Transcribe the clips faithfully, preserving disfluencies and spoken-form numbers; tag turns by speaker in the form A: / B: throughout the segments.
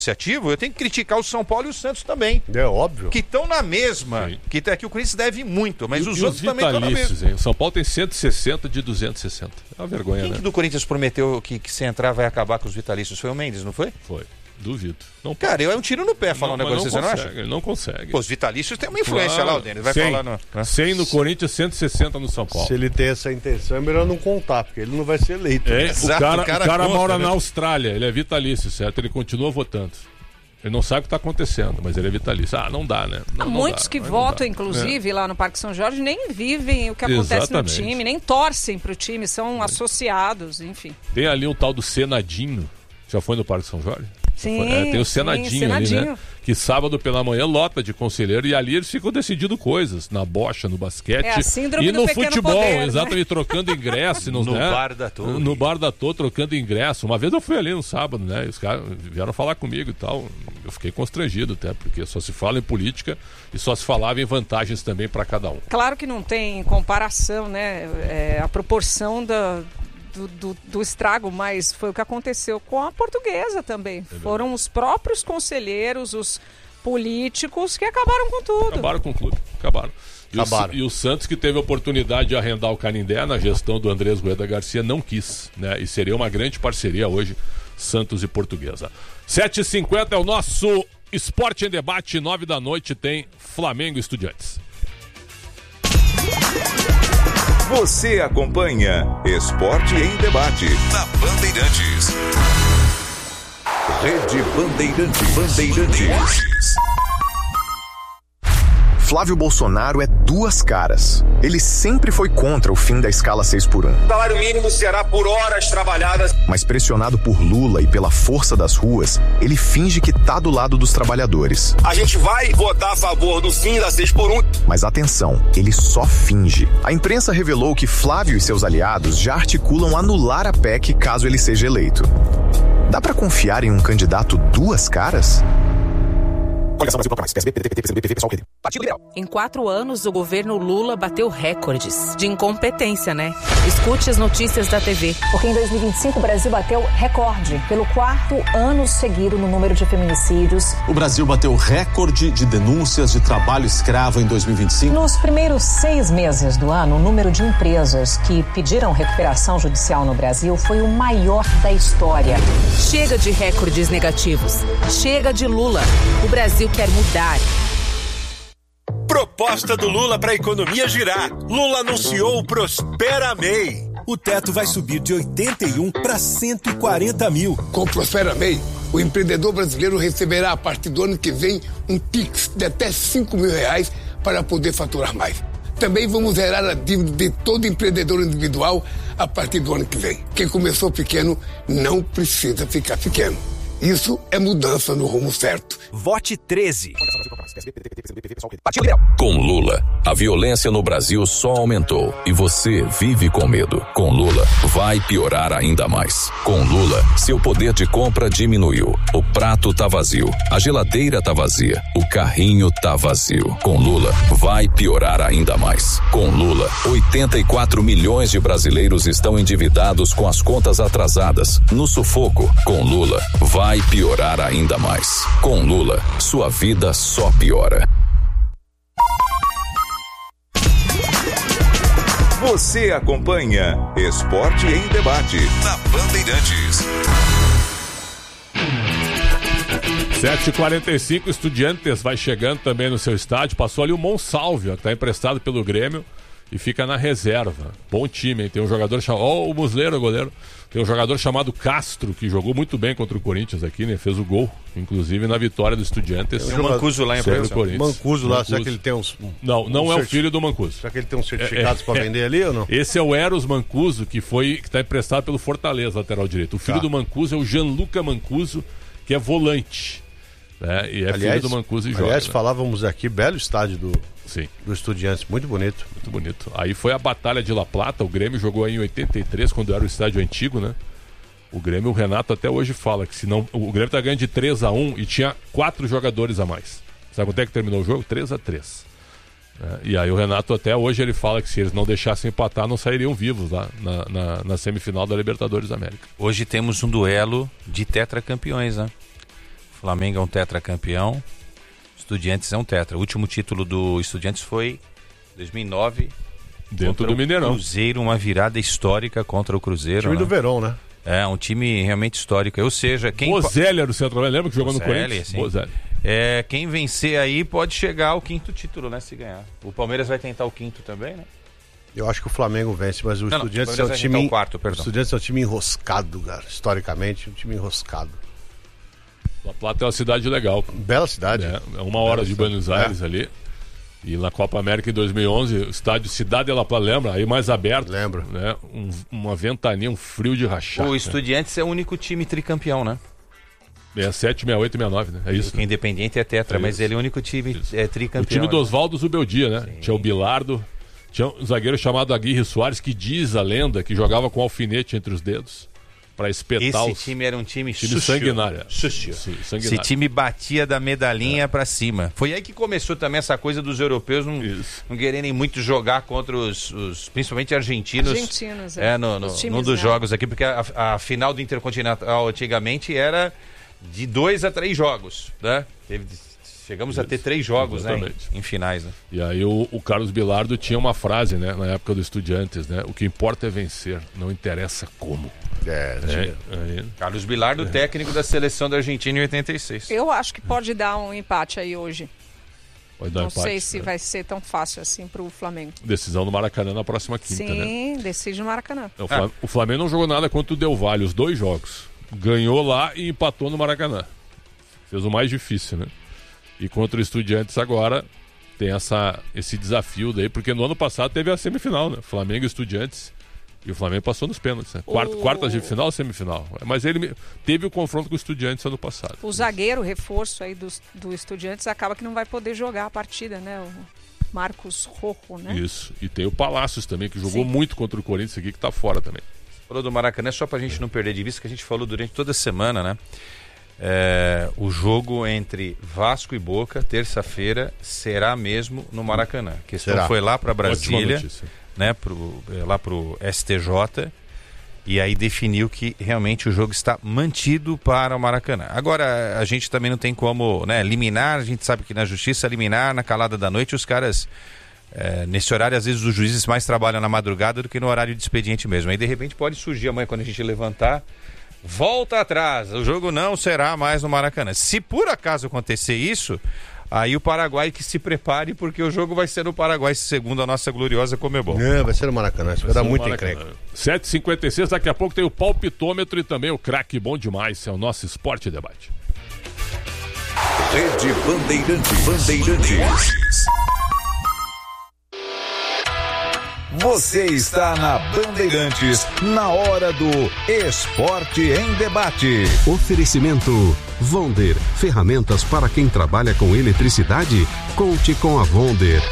A: iniciativa, eu tenho que criticar o São Paulo e o Santos também.
B: É óbvio.
A: Que estão na mesma. Sim. Que aqui o Corinthians deve muito, mas
C: e,
A: os
C: e
A: outros
C: os
A: também estão na mesma.
C: Hein? O São Paulo tem cento e sessenta de duzentos e sessenta. É uma vergonha,
A: Quem
C: né?
A: que do Corinthians prometeu que, que se entrar vai acabar com os vitalícios? Foi o Mendes, não foi?
C: Foi. Duvido. Não
A: Cara, é um tiro no pé falar
C: não,
A: um negócio,
C: não
A: você
C: consegue,
A: não acha?
C: Ele não consegue.
A: Pô, os vitalícios têm uma influência
C: claro.
A: lá, o Denis. Vai
C: cem,
A: falar no... Né?
C: cem no Corinthians, cento e sessenta no São Paulo.
B: Se ele tem essa intenção, é melhor não contar, porque ele não vai ser eleito.
C: É,
B: né?
C: o cara, o cara, o cara
A: conta,
C: mora
A: né?
C: na Austrália, ele é vitalício, certo? Ele continua votando. Ele não sabe o que está acontecendo, mas ele é vitalício. Ah, não dá, né? Não,
D: Há muitos
C: dá,
D: que votam, inclusive, é. lá no Parque São Jorge, nem vivem o que acontece Exatamente. no time, nem torcem pro time, são é. associados, enfim.
C: Tem ali um tal do Senadinho. Já foi no Parque São Jorge?
D: Sim,
C: é, tem o Senadinho,
D: sim, Senadinho
C: ali, né? Que sábado pela manhã lota de conselheiro e ali eles ficam decidindo coisas, na bocha, no basquete
D: é a síndrome
C: e
D: do
C: no
D: pequeno
C: futebol,
D: poder,
C: exatamente,
D: né?
C: trocando ingresso.
A: No
C: né?
A: bar da Torre.
C: No bar da Torre, trocando ingresso. Uma vez eu fui ali no sábado, né? E os caras vieram falar comigo e tal. Eu fiquei constrangido até, porque só se fala em política e só se falava em vantagens também para cada um.
D: Claro que não tem comparação, né? É, a proporção da... Do, do, do estrago, mas foi o que aconteceu com a Portuguesa também. É Foram os próprios conselheiros, os políticos que acabaram com tudo.
C: Acabaram com o clube, acabaram. E,
B: acabaram.
C: O, e o Santos, que teve a oportunidade de arrendar o Canindé na gestão do Andrés Rueda Garcia, não quis, né? E seria uma grande parceria hoje, Santos e Portuguesa. sete e cinquenta é o nosso Esporte em Debate, nove da noite tem Flamengo e Estudiantes.
E: Você acompanha Esporte em Debate na Bandeirantes. Rede Bandeirantes. Bandeirantes.
F: Flávio Bolsonaro é duas caras. Ele sempre foi contra o fim da escala seis por um.
G: O salário mínimo será por horas trabalhadas.
F: Mas pressionado por Lula e pela força das ruas, ele finge que tá do lado dos trabalhadores.
G: A gente vai votar a favor do fim da seis por um.
F: Mas atenção, ele só finge. A imprensa revelou que Flávio e seus aliados já articulam anular a P E C caso ele seja eleito. Dá pra confiar em um candidato duas caras?
H: Em quatro anos, o governo Lula bateu recordes de incompetência, né? Escute as notícias da T V.
I: Porque em dois mil e vinte e cinco o Brasil bateu recorde pelo quarto ano seguido no número de feminicídios.
J: O Brasil bateu recorde de denúncias de trabalho escravo em dois mil e vinte e cinco.
I: Nos primeiros seis meses do ano, o número de empresas que pediram recuperação judicial no Brasil foi o maior da história.
H: Chega de recordes negativos. Chega de Lula. O Brasil quer mudar.
K: Proposta do Lula para a economia girar. Lula anunciou o Prospera M E I. O teto vai subir de oitenta e um para cento e quarenta mil.
L: Com o Prospera M E I, o empreendedor brasileiro receberá a partir do ano que vem um Pix de até cinco mil reais para poder faturar mais. Também vamos zerar a dívida de todo empreendedor individual a partir do ano que vem. Quem começou pequeno não precisa ficar pequeno. Isso é mudança no rumo certo.
K: Vote treze.
E: Com Lula, a violência no Brasil só aumentou e você vive com medo. Com Lula, vai piorar ainda mais. Com Lula, seu poder de compra diminuiu. O prato tá vazio, a geladeira tá vazia, o carrinho tá vazio. Com Lula, vai piorar ainda mais. Com Lula, oitenta e quatro milhões de brasileiros estão endividados com as contas atrasadas. No sufoco, com Lula, vai Vai piorar ainda mais. Com Lula, sua vida só piora. Você acompanha Esporte em Debate na Bandeirantes.
C: sete e quarenta e cinco, Estudiantes vai chegando também no seu estádio. Passou ali o Monsalvio, que está emprestado pelo Grêmio e fica na reserva. Bom time, hein? Tem um jogador chamado... Ó, oh, o Muslera, o goleiro. Tem um jogador chamado Castro, que jogou muito bem contra o Corinthians aqui, né? Fez o gol, inclusive na vitória do Estudiantes.
A: Tem um Mancuso lá em
C: Corinthians.
B: Mancuso lá, será que ele tem uns...
C: Não, não
B: um
C: é
B: certi...
C: o filho do Mancuso.
B: Será que ele tem uns certificados é, é, para vender
C: é.
B: ali ou não?
C: Esse é o Eros Mancuso, que foi que está emprestado pelo Fortaleza, lateral direito. O filho tá. do Mancuso é o Gianluca Mancuso, que é volante. Né? E é aliás, filho do Mancuso e joga.
B: Aliás,
C: né?
B: falávamos aqui, belo estádio do...
C: Sim.
B: Do Estudiantes, muito bonito.
C: Muito bonito. Aí foi a Batalha de La Plata, o Grêmio jogou aí em oitenta e três, quando era o estádio antigo, né? O Grêmio, o Renato até hoje fala que se não, o Grêmio tá ganhando de três a um e tinha quatro jogadores a mais. Sabe quanto é que terminou o jogo? três a três. É, e aí o Renato até hoje ele fala que se eles não deixassem empatar, não sairiam vivos lá na, na, na semifinal da Libertadores da América.
A: Hoje temos um duelo de tetracampeões, né? Flamengo é um tetracampeão, Estudiantes é um tetra. O último título do Estudiantes foi dois mil e nove.
C: Dentro do Mineirão.
A: Cruzeiro, uma virada histórica contra o Cruzeiro.
B: Time
A: né?
B: do Verão, né?
A: É, um time realmente histórico. Ou seja, quem...
C: Bozelli era o centroavante, lembra que jogou
A: Bozelli,
C: no Corinthians?
A: sim.
C: Bozelli.
A: É, quem vencer aí pode chegar ao quinto título, né? Se ganhar. O Palmeiras vai tentar o quinto também, né?
B: Eu acho que o Flamengo vence, mas o
A: não,
B: Estudiantes
A: não,
B: é um time.
A: O quarto, perdão.
B: O Estudiantes é um time enroscado, cara. Historicamente, um time enroscado.
C: La Plata é uma cidade legal.
B: Bela cidade.
C: É, é uma hora
B: Bela
C: de
B: cidade.
C: Buenos Aires
B: é.
C: ali. E na Copa América em dois mil e onze, o estádio Cidade de La Plata, lembra? Aí mais aberto.
B: Lembro.
C: Né? Um, uma ventania, um frio de rachar.
A: O Estudiantes né? é o único time tricampeão, né?
C: sessenta e sete, sessenta e oito, sessenta e nove, né? É isso.
A: O Independiente é tetra, é mas ele é o único time é, tricampeão.
C: O time do
A: né?
C: Oswaldo Zubeldia, né? Sim. Tinha o Bilardo, tinha um zagueiro chamado Aguirre Soares, que diz a lenda que jogava com alfinete entre os dedos para espetar
A: Esse
C: os...
A: time era um time,
C: time sanguinário.
A: Sucio.
C: Sim, sanguinário.
A: Esse time batia da medalhinha é. para cima. Foi aí que começou também essa coisa dos europeus não, não quererem muito jogar contra os, os principalmente argentinos.
D: Argentinos, é.
A: é no, no, num dos jogos aqui, porque a, a final do Intercontinental antigamente era de dois a três jogos, né? Teve, chegamos Isso, a ter três jogos, né? Em, em finais, né?
C: E aí o, o Carlos Bilardo tinha uma frase, né? Na época do Estudiantes, né? O que importa é vencer, não interessa como.
B: É,
A: é, é. Carlos Bilardo, é. técnico da seleção da Argentina em oitenta e seis.
D: Eu acho que pode dar um empate aí hoje.
C: Pode dar
D: não
C: empate,
D: sei se
C: né?
D: vai ser tão fácil assim pro Flamengo.
C: Decisão do Maracanã na próxima quinta,
D: Sim,
C: né?
D: Sim, decide no Maracanã.
C: O Flamengo, ah. o Flamengo não jogou nada contra o Del Valle, os dois jogos. Ganhou lá e empatou no Maracanã. Fez o mais difícil, né? E contra o Estudiantes agora tem essa, esse desafio daí, porque no ano passado teve a semifinal, né? Flamengo e Estudiantes. E o Flamengo passou nos pênaltis, né? Quarta, o... Quartas de final, semifinal. Mas ele teve o confronto com o Estudiantes ano passado.
D: O zagueiro, reforço aí do, do Estudiantes, acaba que não vai poder jogar a partida, né? O Marcos Rojo, né?
C: Isso. E tem o Palácios também, que jogou
D: Sim.
C: muito contra o Corinthians aqui, que tá fora também.
A: Falou do Maracanã, só pra gente não perder de vista, que a gente falou durante toda a semana, né? É, o jogo entre Vasco e Boca, terça-feira, será mesmo no Maracanã. A questão
B: será.
A: foi lá para Brasília, né, pro, lá pro S T J, e aí definiu que realmente o jogo está mantido para o Maracanã. Agora, a gente também não tem como, né, liminar, a gente sabe que na justiça liminar, na calada da noite, os caras... É, nesse horário, às vezes, os juízes mais trabalham na madrugada do que no horário de expediente mesmo. Aí, de repente, pode surgir amanhã, quando a gente levantar, volta atrás, o jogo não será mais no Maracanã. Se por acaso acontecer isso, aí o Paraguai que se prepare, porque o jogo vai ser no Paraguai, segundo a nossa gloriosa Comebol.
B: É, vai ser no Maracanã, isso vai, vai dar muito encrenca.
C: sete e cinquenta e seis, daqui a pouco tem o palpitômetro e também o craque bom demais, é o nosso Esporte Debate.
E: Rede Bandeirantes. Bandeirantes. Você está na Bandeirantes, na hora do Esporte em Debate.
M: Oferecimento Vonder, ferramentas para quem trabalha com eletricidade. Conte com a Vonder.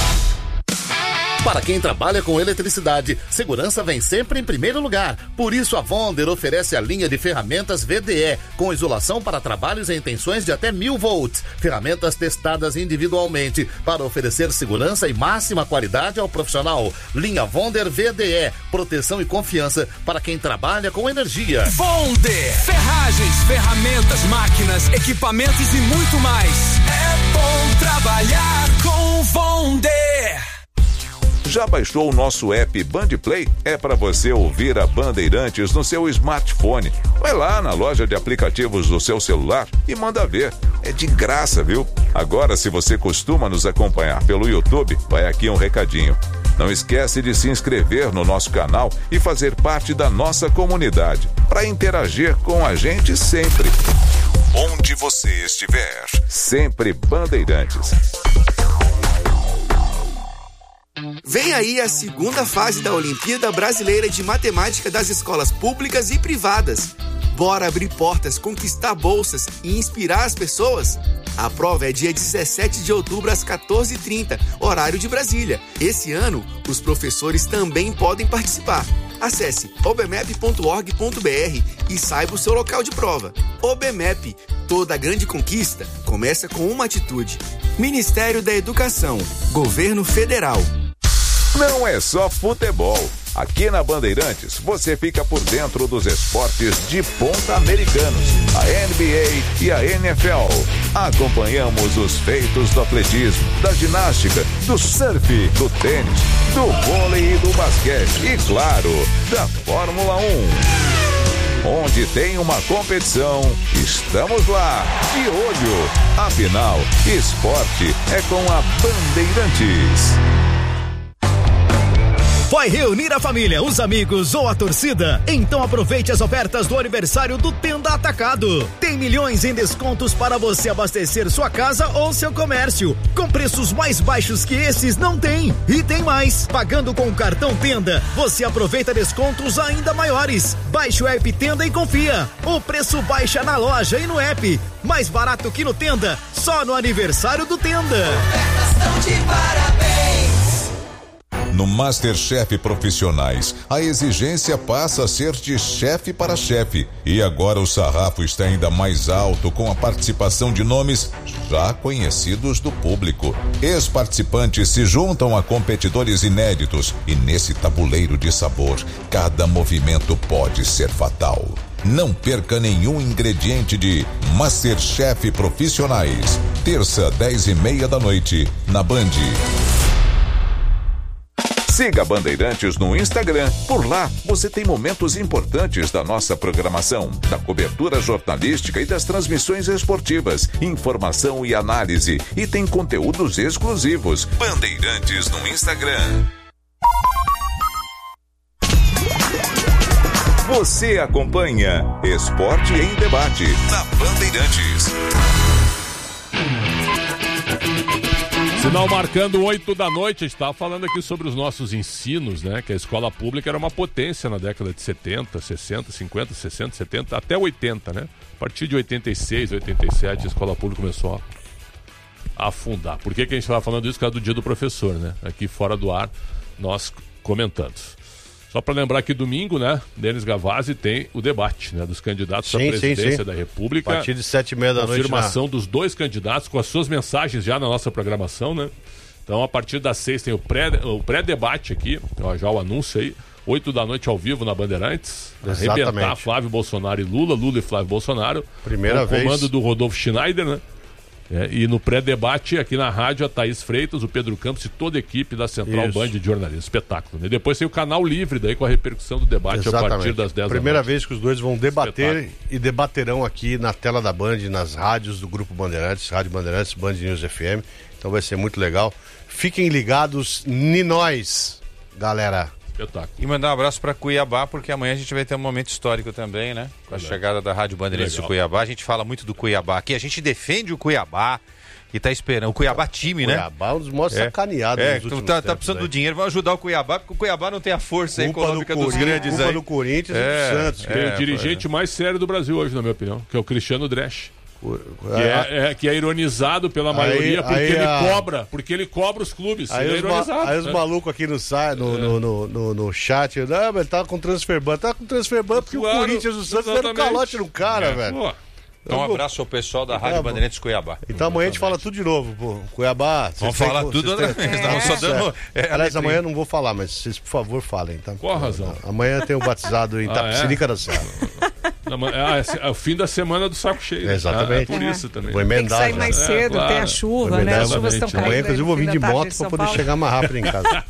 N: Para quem trabalha com eletricidade, segurança vem sempre em primeiro lugar. Por isso, a Vonder oferece a linha de ferramentas V D E, com isolação para trabalhos em tensões de até mil volts. Ferramentas testadas individualmente para oferecer segurança e máxima qualidade ao profissional. Linha Vonder V D E, proteção e confiança para quem trabalha com energia.
O: Vonder, ferragens, ferramentas, máquinas, equipamentos e muito mais. É bom trabalhar com Vonder.
E: Já baixou o nosso app Bandplay? É para você ouvir a Bandeirantes no seu smartphone. Vai lá na loja de aplicativos do seu celular e manda ver. É de graça, viu? Agora, se você costuma nos acompanhar pelo YouTube, vai aqui um recadinho. Não esquece de se inscrever no nosso canal e fazer parte da nossa comunidade, para interagir com a gente sempre. Onde você estiver, sempre Bandeirantes.
P: Vem aí a segunda fase da Olimpíada Brasileira de Matemática das escolas públicas e privadas. Bora abrir portas, conquistar bolsas e inspirar as pessoas? A prova é dia dezessete de outubro às quatorze e trinta, horário de Brasília. Esse ano, os professores também podem participar. Acesse obmep ponto org ponto br e saiba o seu local de prova. OBMEP, toda grande conquista começa com uma atitude. Ministério da Educação, Governo Federal.
E: Não é só futebol.
Q: Aqui na Bandeirantes, você fica por dentro dos esportes de ponta americanos, a N B A e a N F L. Acompanhamos os feitos do atletismo, da ginástica, do surf, do tênis, do vôlei e do basquete e, claro, da Fórmula um. Onde tem uma competição, estamos lá, de olho. Afinal, esporte é com a Bandeirantes.
R: Vai reunir a família, os amigos ou a torcida? Então aproveite as ofertas do aniversário do Tenda Atacado. Tem milhões em descontos para você abastecer sua casa ou seu comércio. Com preços mais baixos que esses não tem. E tem mais. Pagando com o cartão Tenda, você aproveita descontos ainda maiores. Baixe o app Tenda e confia. O preço baixa na loja e no app. Mais barato que no Tenda, só no aniversário do Tenda. Ofertas estão de parabéns.
S: No MasterChef Profissionais, a exigência passa a ser de chefe para chefe. E agora o sarrafo está ainda mais alto com a participação de nomes já conhecidos do público. Ex-participantes se juntam a competidores inéditos e nesse tabuleiro de sabor, cada movimento pode ser fatal. Não perca nenhum ingrediente de MasterChef Profissionais. Terça, dez e meia da noite, na Band.
Q: Siga Bandeirantes no Instagram. Por lá, você tem momentos importantes da nossa programação, da cobertura jornalística e das transmissões esportivas, informação e análise. E tem conteúdos exclusivos. Bandeirantes no Instagram. Você acompanha Esporte em Debate na Bandeirantes.
C: Sinal marcando oito da noite, a gente estava falando aqui sobre os nossos ensinos, né? Que a escola pública era uma potência na década de setenta, sessenta, cinquenta, sessenta, setenta, até oitenta, né? A partir de oitenta e seis, oitenta e sete, a escola pública começou a afundar. Por que, que a gente estava falando isso? Por causa do dia do professor, né? Aqui fora do ar, nós comentando. Só para lembrar que domingo, né, Denis Gavazzi tem o debate, né, dos candidatos sim, à presidência sim, sim. da República.
B: A partir de sete e meia da noite.
C: Confirmação na... dos dois candidatos com as suas mensagens já na nossa programação, né? Então, a partir das seis tem o pré, o pré-debate aqui, ó, já o anúncio aí. Oito da noite ao vivo na Bandeirantes.
B: Exatamente.
C: Arrebentar Flávio Bolsonaro e Lula, Lula e Flávio Bolsonaro.
B: Primeira vez.
C: O comando do Rodolfo Schneider, né? É, e no pré-debate aqui na rádio a Thaís Freitas, o Pedro Campos e toda a equipe da Central Isso. Band de Jornalismo. Espetáculo. Né? E depois tem o canal livre daí com a repercussão do debate Exatamente. a partir das dez da noite.
B: Primeira vez que os dois vão debater Espetáculo. e debaterão aqui na tela da Band, nas rádios do Grupo Bandeirantes, Rádio Bandeirantes, Band News F M. Então vai ser muito legal. Fiquem ligados, ninóis, galera.
C: Espetáculo.
A: E mandar um abraço para Cuiabá, porque amanhã a gente vai ter um momento histórico também, né? Com a Legal. chegada da Rádio Bandeirantes de Cuiabá. A gente fala muito do Cuiabá aqui, a gente defende o Cuiabá e tá esperando. O Cuiabá time,
B: Cuiabá,
A: né?
B: Cuiabá é um dos maiores é. sacaneados
A: é,
B: nos últimos
A: tá,
B: tempos.
A: Tá precisando
B: aí.
A: do dinheiro, vamos ajudar o Cuiabá, porque o Cuiabá não tem a força
B: culpa
A: econômica
B: do
A: dos grandes
B: culpa
A: aí.
B: do Corinthians
A: é,
B: e do Santos.
C: É,
B: é,
C: o dirigente é. mais sério do Brasil hoje, na minha opinião, que é o Cristiano Dresch. Que é, é, que é ironizado pela maioria aí, porque aí ele a... cobra, porque ele cobra os clubes.
B: Aí,
C: ele
B: os,
C: é ironizado,
B: ma... aí né? os malucos aqui no, é. no, no, no, no, no chat, não, mas ele tava com transfer ban, tava com transfer ban porque claro, o Corinthians e o Santos deram um calote no cara, é, velho. Pô.
A: Então, um abraço ao pessoal da Rádio
B: tá
A: Bandeirantes Cuiabá.
B: Então amanhã a gente fala tudo de novo, pô. Cuiabá.
A: Vamos falar tem, tudo outra vez.
B: É. Só dando... é, Aliás, amanhã eu não vou falar, mas vocês, por favor, falem, tá?
C: Qual a razão?
B: Amanhã tem o batizado em Itapecerica ah, é? da Serra.
C: Não, é, é o fim da semana do saco cheio.
B: É, exatamente.
C: É, é por isso também.
B: Vou emendar.
D: Tem que sair mais cedo, é, claro. Tem a chuva, né? As chuvas estão caindo.
B: Amanhã, inclusive, eu vou vir de moto para poder chegar mais rápido em casa.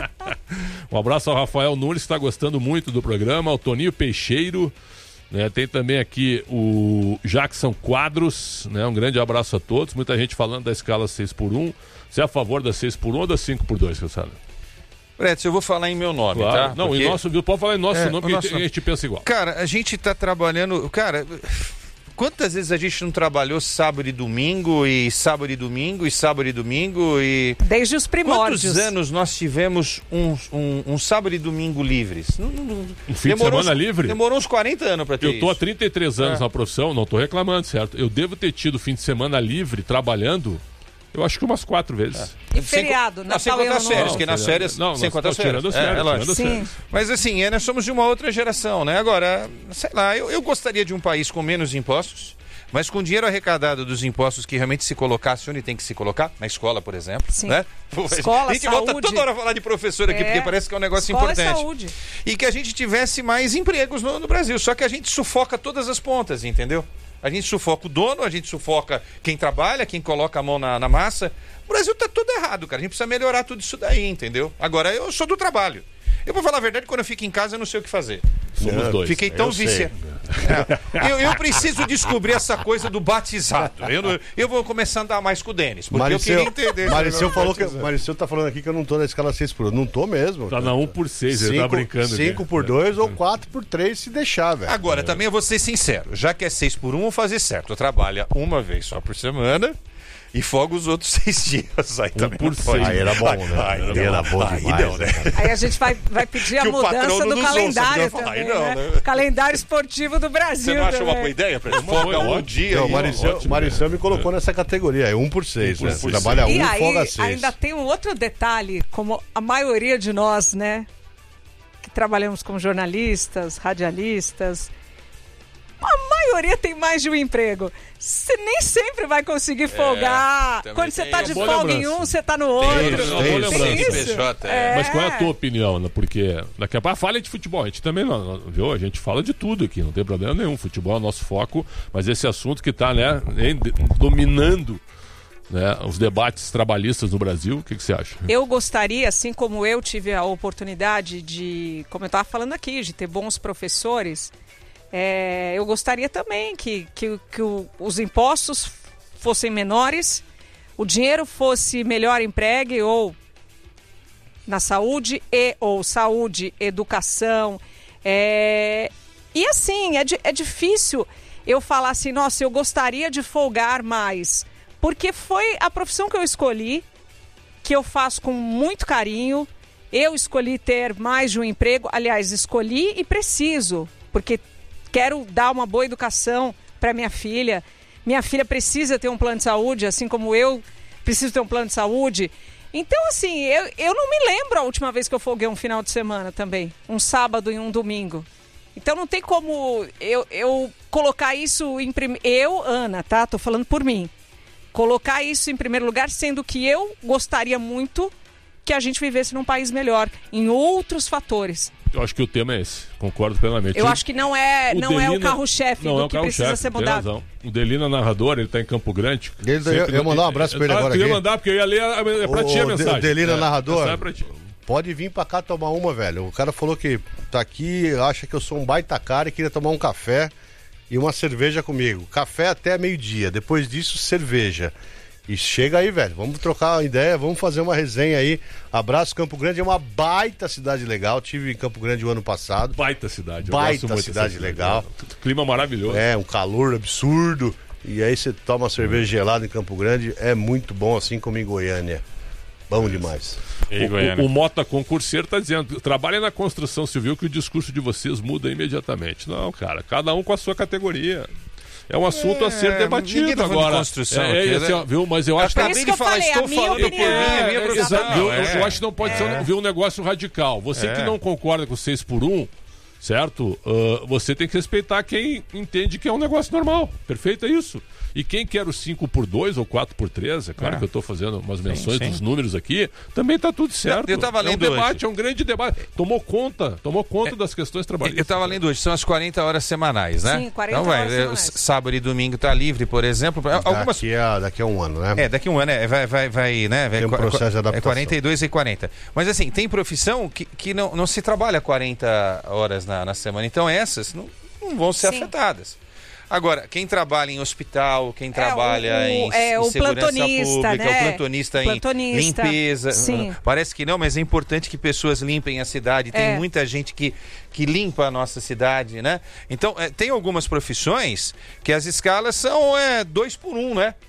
C: Um abraço ao Rafael Nunes, que está gostando muito do programa. Ao Toninho Peixeiro. Né, tem também aqui o Jackson Quadros, né, um grande abraço a todos. Muita gente falando da escala seis por um. Você é a favor da seis por um ou da cinco por dois, Calçado?
A: Pretz, eu vou falar em meu nome,
C: claro.
A: tá?
C: Não,
A: Porque...
C: em nosso, pode falar em nosso
A: é,
C: nome, porque
A: nosso...
C: a gente pensa igual.
A: Cara, a gente tá trabalhando... Cara, quantas vezes a gente não trabalhou sábado e domingo, e sábado e domingo, e sábado e domingo, e...
D: Desde os primórdios.
A: Quantos anos nós tivemos um, um, um sábado e domingo livres?
C: Não, não, um fim de semana
A: uns,
C: livre?
A: Demorou uns quarenta anos pra ter
C: Eu tô
A: isso.
C: há trinta e três anos é. na profissão, não tô reclamando, certo? Eu devo ter tido fim de semana livre, trabalhando... Eu acho que umas quatro vezes.
D: É. E feriado,
A: Natal, sem contar as férias, porque nas férias,
C: não,
A: sem contar as férias.
C: Tirando as férias,
A: é, é
C: lógico.
A: Sim. Mas assim, é, nós somos de uma outra geração, né? Agora, sei lá, eu, eu gostaria de um país com menos impostos, Mas com o dinheiro arrecadado dos impostos que realmente se colocasse onde tem que se colocar, na escola, por exemplo.
D: Sim.
A: Né?
D: Escola,
A: a gente
D: saúde.
A: volta toda hora a falar de professor aqui,
D: É.
A: porque parece que é um negócio
D: Escola
A: importante.
D: E saúde.
A: E que a gente tivesse mais empregos no, no Brasil. Só que a gente sufoca todas as pontas, entendeu? A gente sufoca o dono, a gente sufoca quem trabalha, quem coloca a mão na, na massa. O Brasil tá tudo errado, cara. A gente precisa melhorar tudo isso daí, entendeu? Agora, eu sou do trabalho. Eu vou falar a verdade, quando eu fico em casa, eu não sei o que fazer.
C: Somos dois.
A: Fiquei tão viciado. É. Eu, eu preciso descobrir essa coisa do batizado. Eu, não- eu vou começar a andar mais com o Denis, porque
B: Mariceu,
A: eu queria entender.
B: Mariceu falou que
A: Batizado.
B: Mariceu tá falando aqui que eu não tô na escala seis por um. Não tô mesmo.
C: Tá na um por seis, ele tá brincando aqui.
B: cinco por dois ou quatro por três se deixar, velho.
A: Agora, também eu vou ser sincero. Já que é seis por um, vou fazer certo. Eu trabalho uma vez só por semana e folgo os outros seis dias. Aí também
C: por
A: não pode.
B: seis. Aí era bom, né?
A: Aí,
B: Aí
A: não.
B: era bom
A: Aí
B: demais,
A: não, né?
D: Aí a gente vai, vai pedir a
A: Que o patrão
D: mudança
A: não
D: do
A: nos ouça,
D: calendário
A: porque eu
D: também,
A: falo, "Ai, não,
D: né?
A: né?"
D: Calendário esportivo do Brasil
A: Você não acha
D: também.
A: uma boa ideia? Pra gente folga um dia.
B: Não,
A: aí,
B: o Mariceu,
A: ótimo.
B: Mariceu me colocou nessa categoria. É um por seis.
A: Um
B: né?
A: por
B: Você
A: seis.
B: trabalha um,
D: E aí,
B: folga seis.
D: ainda tem um outro detalhe, como a maioria de nós, né, que trabalhamos como jornalistas, radialistas, a maioria tem mais de um emprego. Você nem sempre vai conseguir folgar.
A: também
D: Quando você
A: tem
D: tá
A: isso.
D: de
C: Boa
D: folga em
C: lembrança.
D: um, você tá no outro.
C: Tem isso, tem isso.
D: Tem isso.
A: C N P J,
D: É.
C: Mas qual é a tua opinião, né? Porque daqui a pouco fala de futebol. A gente também não, não- viu? A gente fala de tudo aqui, não tem problema nenhum. Futebol é o nosso foco, mas esse assunto que tá, né, em- dominando, né, os debates trabalhistas no Brasil, o que, que você acha?
D: Eu gostaria, assim como eu tive a oportunidade de, como eu estava falando aqui, de ter bons professores, é, eu gostaria também que, que, que o- os impostos fossem menores, o dinheiro fosse melhor empregue ou na saúde e ou saúde, educação. É, e assim, é, di- é difícil eu falar assim, nossa, eu gostaria de folgar mais, porque foi a profissão que eu escolhi, que eu faço com muito carinho. Eu escolhi ter mais de um emprego, aliás, escolhi e preciso, porque quero dar uma boa educação para minha filha. Minha filha precisa ter um plano de saúde, assim como eu preciso ter um plano de saúde. Então, assim, eu, eu não me lembro a última vez que eu folguei um final de semana também, um sábado e um domingo. Então não tem como eu, eu colocar isso em primeiro... Eu, Ana, tá? Tô falando por mim. Colocar isso em primeiro lugar, sendo que eu gostaria muito que a gente vivesse num país melhor, em outros fatores.
C: Eu acho que o tema é esse, concordo plenamente.
D: Eu acho que não é
C: O
D: não é o
C: Delina-
D: carro-chefe
C: não
D: do
C: é o
D: que precisa
C: carro-chefe,
D: ser
C: tem
D: mudado.
C: razão. O Delina, narrador, ele tá em Campo Grande.
B: Ele- eu- eu ia mandar um abraço pra ele
C: Ah,
B: agora
C: tu ia
B: aqui.
C: mandar, porque eu ia ler a, é pra
B: Ô,
C: ti a
B: ô,
C: mensagem.
B: De- Delina,
C: É,
B: narrador,
C: essa é pra ti.
B: pode vir pra cá tomar uma, velho. O cara falou que tá aqui, acha que eu sou um baita cara e queria tomar um café e uma cerveja comigo. Café até meio-dia, depois disso, cerveja. E chega aí, velho. Vamos trocar uma ideia, vamos fazer uma resenha aí. Abraço, Campo Grande é uma baita cidade legal. Tive em Campo Grande o ano passado.
C: Baita cidade. eu
B: Baita
C: gosto muito
B: cidade
C: dessa
B: legal.
C: né? Clima maravilhoso.
B: É, um calor absurdo. E aí você toma uma cerveja gelada em Campo Grande, é muito bom, assim como em Goiânia. Bom demais.
C: O, o, o Mota Concurseiro tá dizendo, trabalha na construção civil que o discurso de vocês muda imediatamente. Não, cara, cada um com a sua categoria. É um assunto
A: É,
C: a ser debatido
A: ninguém tá falando de
C: agora.
A: construção
C: é, é,
A: aqui,
C: assim,
A: né?
C: ó, viu? Mas eu acho
A: Eu acabei
C: que
A: de falar,
D: falei,
A: estou
D: a minha
A: falando por
D: opinião.
A: mim, a minha
C: É,
A: profissão.
C: exato, viu?
A: É.
C: Eu acho que não pode ser um, viu, um negócio radical. Você
A: É.
C: que não concorda com seis por um, certo? Uh, você tem que respeitar quem entende que é um negócio normal. Perfeito, é isso. E quem quer o cinco por dois ou quatro por três, é claro
A: É.
C: que eu estou fazendo umas menções
A: sim.
C: dos números aqui, também está tudo certo.
A: Eu tava
C: é um
A: lendo
C: debate,
A: hoje.
C: é um grande debate. Tomou conta, tomou conta das questões trabalhistas.
A: Eu estava lendo hoje, são as quarenta horas semanais, né?
D: Sim, quarenta
A: então, vai,
D: horas
A: é,
D: semanais.
A: Sábado e domingo tá livre, por exemplo. Algumas...
B: Daqui, a, daqui a um ano, né?
A: É, daqui a um ano, é, vai, vai, vai, né? Vai,
B: Tem um
A: qua-
B: processo de
A: é
B: adaptação.
A: quarenta e dois e quarenta. Mas assim, tem profissão que, que não, não se trabalha quarenta horas na, na semana. Então essas não, não vão ser
D: Sim.
A: afetadas. Agora, quem trabalha em hospital, quem trabalha
D: o-
A: em,
D: é,
A: em
D: o
A: segurança
D: plantonista,
A: pública,
D: né?
A: o plantonista,
D: O plantonista,
A: em limpeza.
D: sim.
A: Parece que não, mas é importante que pessoas limpem a cidade. Tem
D: É.
A: muita gente que, que limpa a nossa cidade, né? Então, é, tem algumas profissões que as escalas são é, dois por um, né?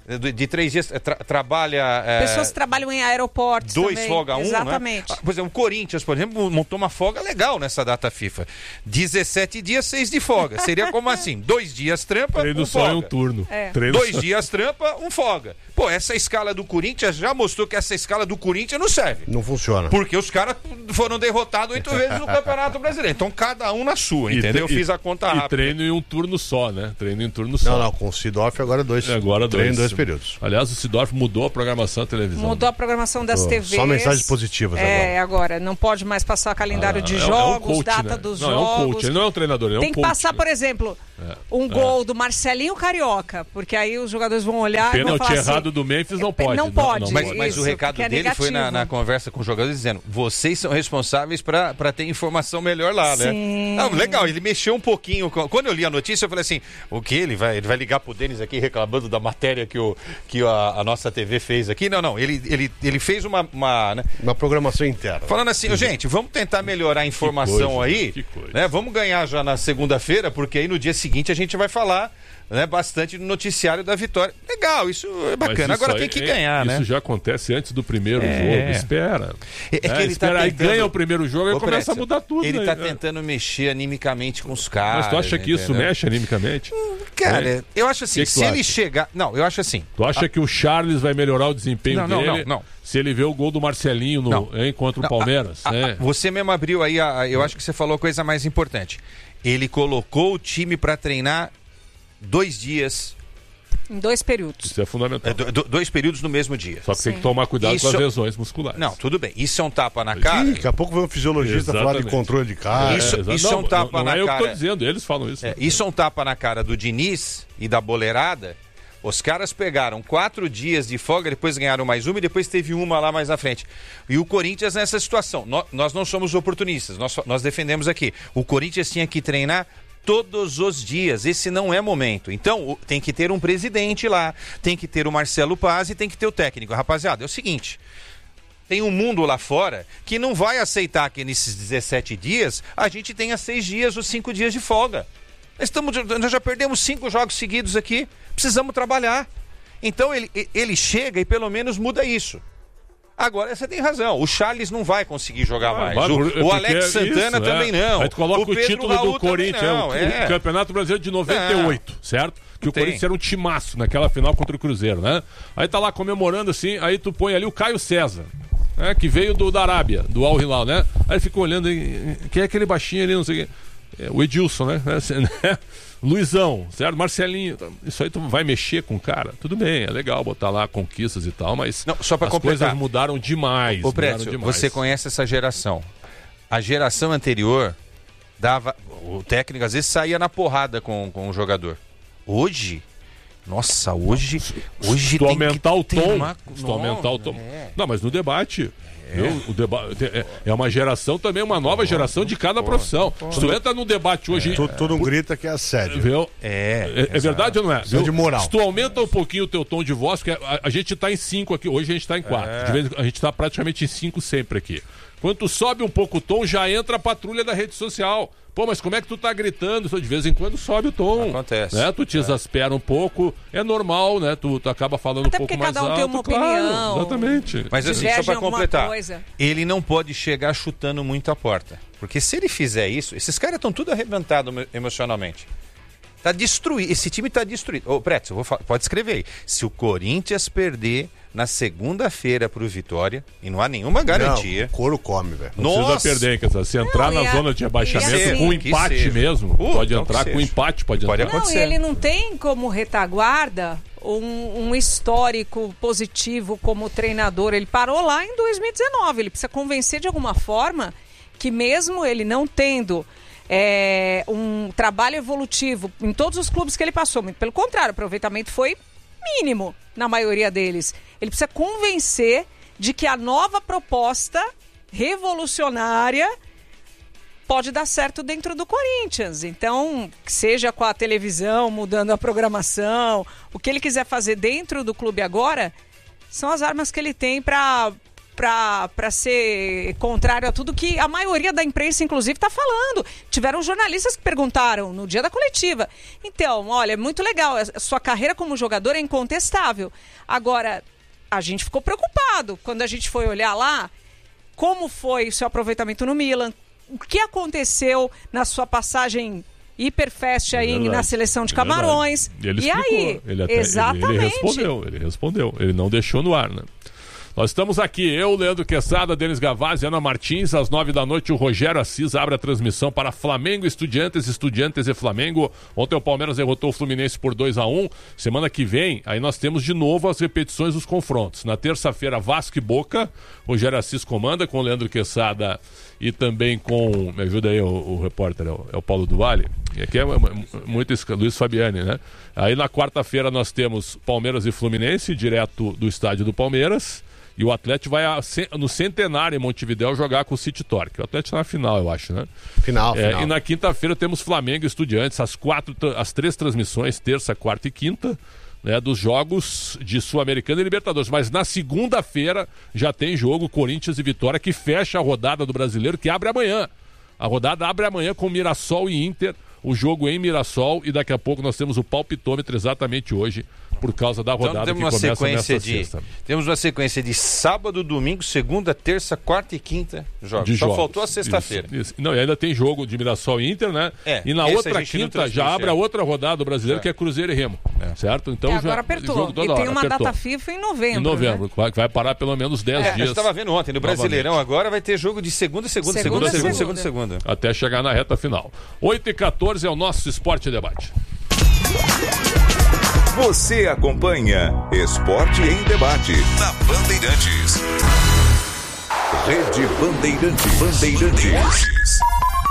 A: De, de três dias, tra, trabalha... É,
D: pessoas que trabalham em aeroportos
A: dois
D: também.
A: folga um,
D: exatamente.
A: Né? Por exemplo, o Corinthians, por exemplo, montou uma folga legal nessa data FIFA. dezessete dias, seis de folga. Seria como assim? Dois dias trampa,
C: Treino
A: um
C: só
A: folga.
C: é um turno.
D: É.
A: Dois
C: só...
A: dias trampa, um folga. Pô, essa escala do Corinthians já mostrou que essa escala do Corinthians não serve.
B: Não funciona.
A: Porque os caras foram derrotados oito vezes no Campeonato Brasileiro. Então cada um na sua,
C: E
A: entendeu? Eu
C: tre-
A: fiz a conta
C: e
A: rápida.
C: treino em um turno só, né? Treino em um turno só.
B: Não, não, com o Sidorf agora dois.
C: É, agora dois.
B: Treino em dois períodos.
C: Aliás, o Sidorf mudou a programação da televisão.
D: Mudou a programação das
B: Tô.
D: T Vs.
B: Só mensagens positivas
D: É,
B: agora.
D: agora. Não pode mais passar calendário
C: Ah,
D: de
C: é- é um
D: jogos,
C: coach,
D: data
C: né?
D: dos
C: não,
D: jogos.
C: É um coach. Ele não é um treinador, ele é
D: Tem
C: um
D: que
C: coach.
D: passar, por exemplo,
C: É.
D: um
C: É.
D: gol do Marcelinho Carioca, porque aí os jogadores vão olhar e vão
C: Pênalti
D: falar
C: errado
D: assim,
C: do Memphis não pode.
D: não pode.
A: Mas, mas
D: Isso,
A: o recado
D: porque é
A: dele foi na,
D: negativo.
A: na conversa com os jogadores dizendo: vocês são responsáveis para ter informação melhor lá, né?
D: Sim.
A: Não, legal, ele mexeu um pouquinho. com- Quando eu li a notícia, eu falei assim: o que? Ele vai, ele vai ligar pro Denis aqui reclamando da matéria que, o, que a, a nossa T V fez aqui? Não, não. Ele, ele, ele fez uma. Uma, né?
B: uma programação interna.
A: Falando assim, gente, vamos tentar melhorar a informação
C: coisa,
A: aí.
C: que coisa.
A: Né? Vamos ganhar já na segunda-feira, porque aí no dia seguinte a gente vai falar. Né, bastante no noticiário da vitória. Legal, isso é bacana.
C: Mas isso
A: Agora
C: aí-
A: tem que
C: é-
A: ganhar,
C: isso
A: né?
C: já acontece antes do primeiro
A: É.
C: jogo. Espera.
A: É, é que
C: É,
A: ele
C: espera,
A: tá
C: aí
A: tentando...
C: ganha o primeiro jogo e
A: Ô,
C: começa
A: Précio,
C: a mudar tudo.
A: Ele
C: né?
A: tá
C: É.
A: tentando mexer animicamente com os caras.
C: Mas tu acha que isso
A: entendeu?
C: mexe animicamente?
A: Cara,
C: É.
A: eu acho assim,
C: Que que
A: se
C: tu
A: ele
C: acha?
A: chegar... Não, eu acho assim...
C: Tu acha
A: a-
C: que o Charles vai melhorar o desempenho
A: Não, não,
C: dele
A: não, não.
C: se ele vê o gol do Marcelinho no,
A: Não.
C: hein, contra
A: Não,
C: o Palmeiras?
A: a- a-
C: É.
A: Você mesmo abriu aí, a, a- eu acho que você falou a coisa mais importante. Ele colocou o time para treinar dois dias...
D: Em dois períodos.
C: Isso é fundamental.
A: É, do- do- dois períodos no mesmo dia.
C: Só que tem que tomar cuidado
A: Isso-
C: com as lesões musculares.
A: Não, tudo bem. Isso é um tapa na cara.
B: Ih, daqui a pouco vai um fisiologista falar de
C: Exatamente.
B: controle de cara.
A: Isso-
C: exa-
A: isso é um
C: não,
A: tapa
C: não, não
A: na
C: é eu que
A: cara.
C: tô dizendo, eles falam isso.
A: É, isso é um tapa na cara do Diniz e da boleirada. Os caras pegaram quatro dias de folga, depois ganharam mais uma e depois teve uma lá mais na frente. E o Corinthians nessa situação. Nó- Nós, não somos oportunistas, nós, nós defendemos aqui. O Corinthians tinha que treinar todos os dias. Esse não é momento. Então, o- tem que ter um presidente lá, tem que ter o Marcelo Paz e tem que ter o técnico. Rapaziada, é o seguinte... Tem um mundo lá fora que não vai aceitar que nesses dezessete dias a gente tenha seis dias ou cinco dias de folga. Nós, estamos, nós já perdemos cinco jogos seguidos aqui. Precisamos trabalhar. Então ele, ele chega e pelo menos muda isso. Agora, você tem razão. O Charles não vai conseguir jogar
C: Ah,
A: mais.
C: vai,
A: O,
C: porque
A: o Alex
C: é
A: Santana
C: isso,
A: também
C: é.
A: não.
C: Aí tu coloca o,
A: Pedro
C: título
A: Raul
C: do
A: também
C: Corinthians,
A: não.
C: o,
A: É.
C: o Campeonato Brasileiro de noventa e oito, certo? Que o
A: Tem.
C: Corinthians era um timaço naquela final contra o Cruzeiro, né? Aí tá lá comemorando assim, aí tu põe ali o Caio César, né? Que veio do, da Arábia, do Al Hilal, né? Aí fica olhando, aí, quem é aquele baixinho ali, não sei o quê. É, o Edilson, né? né? Luizão, certo? Marcelinho. Isso aí tu vai mexer com o cara? Tudo bem, é legal botar lá conquistas e tal, mas
A: Não, só pra
C: as
A: completar.
C: coisas mudaram demais.
A: Ô,
C: mudaram
A: Précio,
C: demais.
A: você conhece essa geração. A geração anterior dava. O técnico às vezes saía na porrada com, com o jogador. Hoje. Nossa, hoje. Hoje
C: Se tu
A: tem
C: aumentar
A: que
C: o tom.
A: ter uma-
C: Se tu aumentar o tom.
A: É.
C: Não, mas no debate. viu? O deba... é, é uma geração também, uma nova geração de cada profissão. Se tu entra no debate hoje.
B: Tu, tu não grita que é assédio.
C: Viu?
A: É,
C: É, é verdade ou não é?
B: Assédio
C: Viu?
B: moral.
C: Se tu aumenta um pouquinho o teu tom de voz, porque a, a gente tá em cinco aqui, hoje a gente tá em quatro.
A: É.
C: De vez, a gente tá praticamente em cinco sempre aqui. Quando tu sobe um pouco o tom, já entra a patrulha da rede social. Pô, mas como é que tu tá gritando? De vez em quando sobe o tom.
A: Acontece.
C: Né? Tu te exaspera um pouco, é normal, né? Tu, tu acaba falando
D: Até
C: um pouco
D: porque
C: mais
D: cada um
C: alto.
D: tem uma
C: claro,
D: opinião.
C: Exatamente.
A: Mas assim,
D: Diverge
A: só para
D: em alguma
A: completar,
D: coisa.
A: ele não pode chegar chutando muito a porta. Porque se ele fizer isso, esses caras estão tudo arrebentados emo- emocionalmente. Tá destruído. Esse time tá destruído. Ô, Pretz, eu vou fa- pode escrever aí. Se o Corinthians perder na segunda-feira pro Vitória, e não há nenhuma garantia.
B: Não, couro come, velho.
C: Não precisa
A: Nossa!
C: perder, quer dizer, se entrar
D: Não,
C: na
D: e a-
C: zona de rebaixamento
D: e assim-
C: com um
A: Que
C: empate
A: seja.
C: mesmo,
A: Uh,
C: pode
A: então que
C: entrar com
A: seja.
C: empate, pode,
A: Pode
C: entrar.
D: Não,
A: acontecer.
D: e ele não tem como retaguarda um, um histórico positivo como treinador. Ele parou lá em dois mil e dezenove. Ele precisa convencer de alguma forma que mesmo ele não tendo é, um trabalho evolutivo em todos os clubes que ele passou, muito pelo contrário, o aproveitamento foi mínimo na maioria deles. Ele precisa convencer de que a nova proposta revolucionária pode dar certo dentro do Corinthians. Então, seja com a televisão, mudando a programação, o que ele quiser fazer dentro do clube agora, são as armas que ele tem para para ser contrário a tudo que a maioria da imprensa, inclusive, está falando. Tiveram jornalistas que perguntaram no dia da coletiva. Então, olha, é muito legal. A sua carreira como jogador é incontestável. Agora, a gente ficou preocupado quando a gente foi olhar lá como foi o seu aproveitamento no Milan, o que aconteceu na sua passagem hiperfest aí é na seleção de Camarões.
C: É ele
D: e
C: explicou.
D: aí?
C: Ele até,
D: Exatamente.
C: Ele, ele respondeu, ele respondeu. Ele não deixou no ar, né? Nós estamos aqui, eu, Leandro Quesada, Denis Gavazzi, Ana Martins, às nove da noite o Rogério Assis abre a transmissão para Flamengo, Estudiantes, Estudiantes e Flamengo. Ontem o Palmeiras derrotou o Fluminense por dois a um. Semana que vem, aí nós temos de novo as repetições dos confrontos. Na terça-feira, Vasco e Boca, Rogério Assis comanda com o Leandro Quesada e também com, me ajuda aí o, o repórter, é o, é o Paulo Duvalli. E aqui é muito isso, Luiz Fabiani, né? Aí na quarta-feira nós temos Palmeiras e Fluminense, direto do estádio do Palmeiras. E o Atlético vai a, no Centenário em Montevidéu jogar com o City Torque. O Atlético na final, eu acho, né?
B: Final,
C: é,
B: final.
C: E na quinta-feira temos Flamengo e Estudiantes, as, quatro, as três transmissões, terça, quarta e quinta, né, dos jogos de Sul-Americana e Libertadores. Mas na segunda-feira já tem jogo Corinthians e Vitória, que fecha a rodada do Brasileiro, que abre amanhã. A rodada abre amanhã com Mirassol e Inter, o jogo em Mirassol, e daqui a pouco nós temos o palpitômetro exatamente hoje, por causa da rodada
A: então,
C: que
A: uma
C: começa
A: sequência
C: nesta
A: de,
C: sexta.
A: Temos uma sequência de sábado, domingo, segunda, terça, quarta e quinta jogos.
C: De
A: Só
C: jogos.
A: faltou a sexta-feira.
C: Isso, isso. Não, e ainda tem jogo de Mirassol e Inter, né?
A: É,
C: e na
A: esse a
C: outra
A: gente não
C: quinta
A: transmite,
C: já abre
A: é.
C: a outra rodada do brasileiro,
A: É.
C: que é Cruzeiro e Remo.
A: É.
C: Certo? Então
D: E
C: já,
D: agora apertou.
C: jogo toda
D: E tem
C: hora,
D: uma
C: apertou.
D: data FIFA em novembro.
C: Em novembro,
D: né?
C: que vai- que vai parar pelo menos dez
A: É,
C: dias.
A: eu estava vendo ontem, no Brasileirão
C: novamente.
A: agora vai ter jogo de segunda, segunda,
D: Segunda,
A: segunda, segunda, segunda,
D: segunda.
A: segunda.
C: Até chegar na reta final. oito e quatorze é o nosso Esporte Debate.
Q: Você acompanha Esporte em Debate na Bandeirantes. Rede Bandeirantes. Bandeirantes.